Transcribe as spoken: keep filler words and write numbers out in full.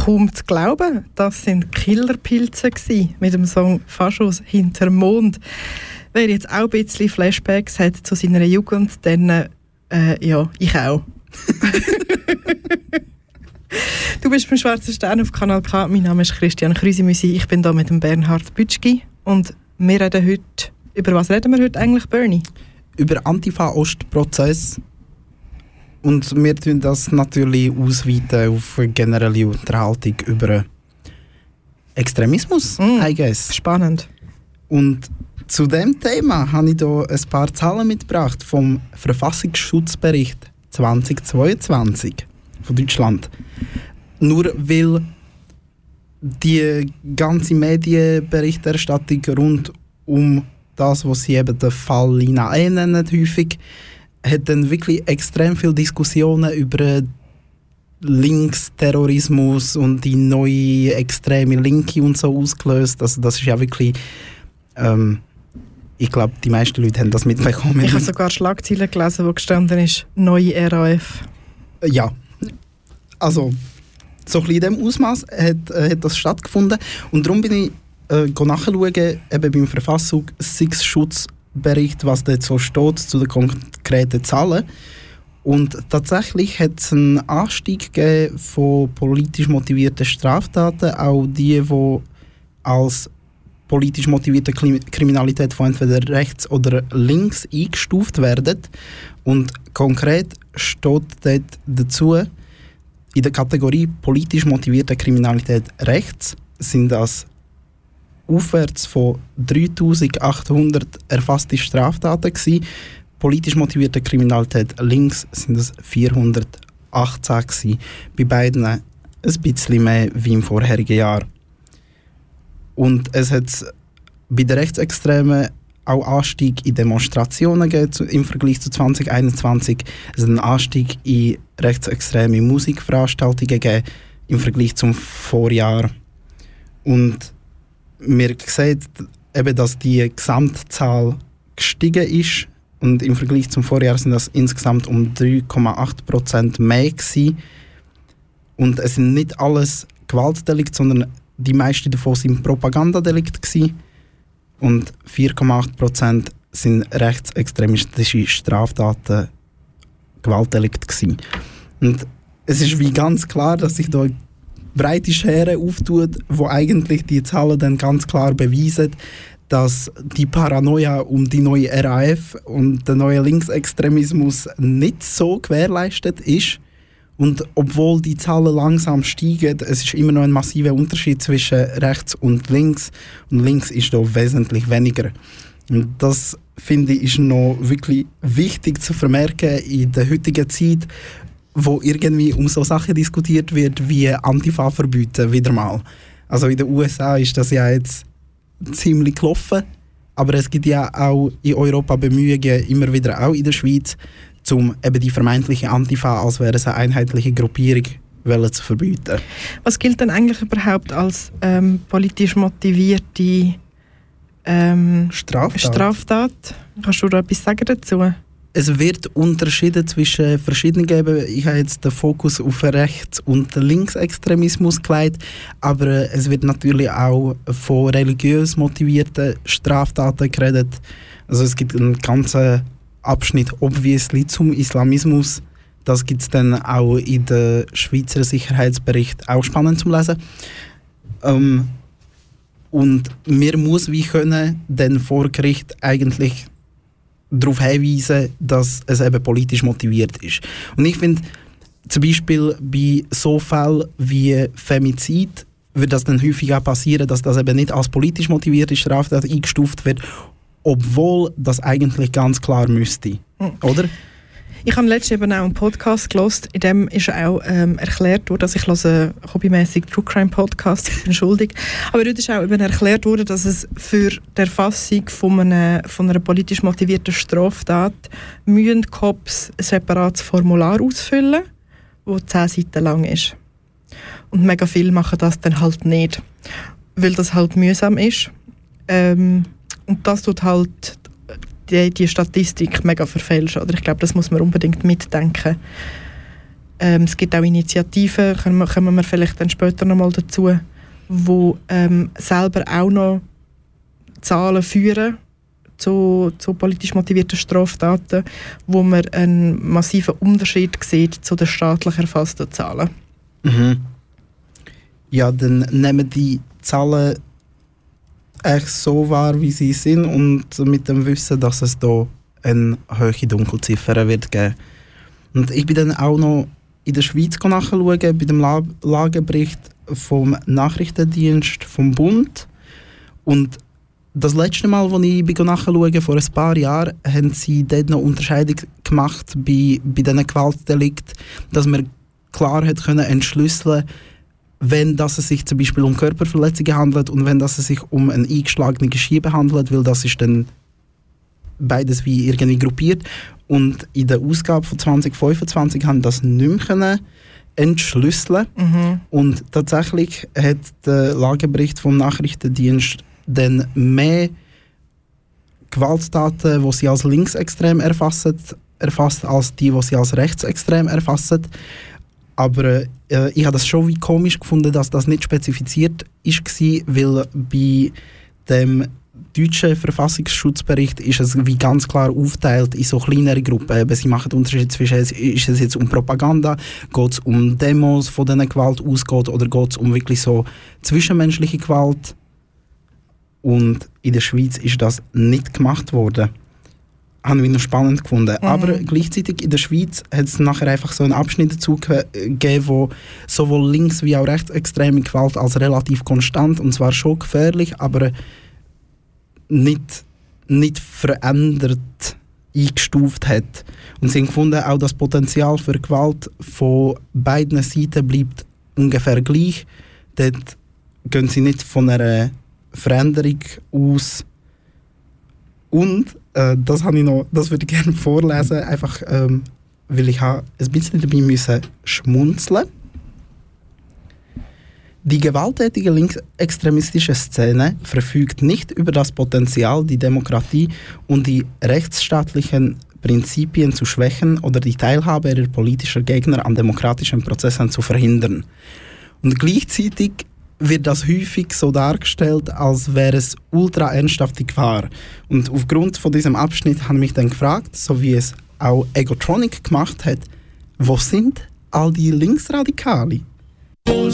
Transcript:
Kaum zu glauben, das sind Killerpilze gewesen, mit dem Song «Faschos hinterm Mond». Wer jetzt auch ein bisschen Flashbacks hat zu seiner Jugend, dann äh, ja, ich auch. Du bist beim Schwarzen Stern auf Kanal K. Mein Name ist Christian Krüsimüsi. Ich bin hier mit dem Bernhard Bütschgi. Und wir reden heute... Über was reden wir heute eigentlich, Bernie? Über Antifa-Ost-Prozess. Und wir tun das natürlich ausweiten auf eine generelle Unterhaltung über Extremismus, mm, I guess. Spannend. Und zu diesem Thema habe ich hier ein paar Zahlen mitgebracht vom Verfassungsschutzbericht zweitausendzweiundzwanzig von Deutschland. Nur weil die ganze Medienberichterstattung rund um das, was sie eben den Fall Lina E. nennen, häufig, hat dann wirklich extrem viele Diskussionen über Linksterrorismus und die neue extreme Linke und so ausgelöst. Also das ist ja wirklich... Ähm, ich glaube, die meisten Leute haben das mitbekommen. Ich habe sogar Schlagzeilen gelesen, wo gestanden ist «Neue R A F». Ja, also so ein bisschen in diesem Ausmaß hat, äh, hat das stattgefunden. Und darum bin ich äh, nachschauen, eben beim Verfassungsschutzbericht, was dort so steht zu den konkreten Zahlen. Und tatsächlich hat es einen Anstieg gegeben von politisch motivierten Straftaten, auch die, die als politisch motivierte Kriminalität von entweder rechts oder links eingestuft werden. Und konkret steht dort dazu, in der Kategorie politisch motivierte Kriminalität rechts sind das aufwärts von dreitausendachthundert erfasste Straftaten gewesen. Politisch motivierte Kriminalität links sind es vierhundertachtzehn gewesen. Bei beiden ein bisschen mehr wie im vorherigen Jahr. Und es hat bei den Rechtsextremen auch Anstieg in Demonstrationen gegeben im Vergleich zu zwanzig einundzwanzig. Es hat einen Anstieg in rechtsextreme Musikveranstaltungen gegeben im Vergleich zum Vorjahr. Und wir sehen eben, dass die Gesamtzahl gestiegen ist. Und im Vergleich zum Vorjahr sind das insgesamt um drei Komma acht Prozent mehr gewesen. Und es sind nicht alles Gewaltdelikte, sondern die meisten davon waren Propagandadelikte gewesen. Und vier Komma acht Prozent sind rechtsextremistische Straftaten, Gewaltdelikte gewesen. Und es ist wie ganz klar, dass sich da eine breite Schere auftut, wo eigentlich die Zahlen dann ganz klar beweisen, dass die Paranoia um die neue R A F und der neue Linksextremismus nicht so gewährleistet ist. Und obwohl die Zahlen langsam steigen, es ist immer noch ein massiver Unterschied zwischen rechts und links. Und links ist da wesentlich weniger. Und das, finde ich, ist noch wirklich wichtig zu vermerken in der heutigen Zeit, wo irgendwie um so Sachen diskutiert wird wie Antifa verbieten, wieder mal. Also in den U S A ist das ja jetzt ziemlich gelaufen, aber es gibt ja auch in Europa Bemühungen, immer wieder auch in der Schweiz, um eben die vermeintliche Antifa, als wäre es eine einheitliche Gruppierung, zu verbieten. Was gilt denn eigentlich überhaupt als ähm, politisch motivierte ähm, Straftat? Straftat? Kannst du da etwas sagen dazu? Es wird Unterschiede zwischen verschiedenen geben. Ich habe jetzt den Fokus auf Rechts- und Linksextremismus gelegt, aber es wird natürlich auch von religiös motivierten Straftaten geredet. Also es gibt einen ganzen Abschnitt obviously zum Islamismus. Das gibt es dann auch in den Schweizer Sicherheitsbericht auch spannend zum Lesen. Ähm, und wir muss wie können dann vor Gericht eigentlich darauf hinweisen, dass es eben politisch motiviert ist. Und ich finde, zum Beispiel bei so Fällen wie Femizid wird das dann häufig auch passieren, dass das eben nicht als politisch motivierte Straftat eingestuft wird, obwohl das eigentlich ganz klar müsste. Mhm. Oder? Ich habe letztens eben auch einen Podcast gehört, in dem ist auch ähm, erklärt worden, dass ich höre hobbymäßig True Crime Podcast, ich bin schuldig, aber dort ist auch eben erklärt worden, dass es für die Erfassung von einer, von einer politisch motivierten Straftat müssen Cops ein separates Formular ausfüllen, das zehn Seiten lang ist. Und mega viele machen das dann halt nicht, weil das halt mühsam ist. Ähm, und das tut halt die, die Statistik mega verfälschen. Oder ich glaube, das muss man unbedingt mitdenken. Ähm, es gibt auch Initiativen, kommen wir, kommen wir vielleicht dann später nochmal dazu, wo ähm, selber auch noch Zahlen führen zu, zu politisch motivierten Straftaten, wo man einen massiven Unterschied sieht zu den staatlich erfassten Zahlen. Mhm. Ja, dann nehmen die Zahlen echt so wahr, wie sie sind, und mit dem Wissen, dass es da eine hohe Dunkelziffer wird geben. Und ich bin dann auch noch in der Schweiz nachschauen, bei dem La- Lagebericht vom Nachrichtendienst vom Bund. Und das letzte Mal, als ich nachschauen, vor ein paar Jahren, haben sie dort noch Unterscheidung gemacht bei, bei diesen Gewaltdelikten, dass man klar hat können entschlüsseln, wenn das es sich zum Beispiel um Körperverletzungen handelt und wenn das es sich um eine eingeschlagene Scheibe handelt, weil das ist dann beides wie irgendwie gruppiert. Und in der Ausgabe von zwanzig fünfundzwanzig haben das nicht mehr können entschlüsseln. Mhm. Und tatsächlich hat der Lagebericht vom Nachrichtendienst dann mehr Gewalttaten, die sie als linksextrem erfassen, erfasst, als die, die sie als rechtsextrem erfassen. Aber äh, ich habe das schon wie komisch gefunden, dass das nicht spezifiziert war, weil bei dem deutschen Verfassungsschutzbericht ist es wie ganz klar aufgeteilt in so kleinere Gruppen. Eben, sie machen den Unterschied zwischen, ist es jetzt um Propaganda, geht es um Demos, von denen Gewalt ausgeht, oder geht es um wirklich so zwischenmenschliche Gewalt. Und in der Schweiz ist das nicht gemacht worden. Habe ich noch spannend gefunden. Mhm. Aber gleichzeitig in der Schweiz hat es nachher einfach so einen Abschnitt dazu gegeben, wo sowohl links- wie auch rechtsextreme Gewalt als relativ konstant, und zwar schon gefährlich, aber nicht, nicht verändert eingestuft hat. Und sie haben gefunden, auch das Potenzial für Gewalt von beiden Seiten bleibt ungefähr gleich. Dort gehen sie nicht von einer Veränderung aus. Und äh, das, habe ich noch, das würde ich gerne vorlesen, einfach ähm, weil ich ein bisschen dabei müssen schmunzeln. Die gewalttätige linksextremistische Szene verfügt nicht über das Potenzial, die Demokratie und die rechtsstaatlichen Prinzipien zu schwächen oder die Teilhabe ihrer politischen Gegner an demokratischen Prozessen zu verhindern. Und gleichzeitig wird das häufig so dargestellt, als wäre es ultra ernsthafte Gefahr. Und aufgrund von diesem Abschnitt habe ich mich dann gefragt, so wie es auch Egotronic gemacht hat, wo sind all die Linksradikale? Wo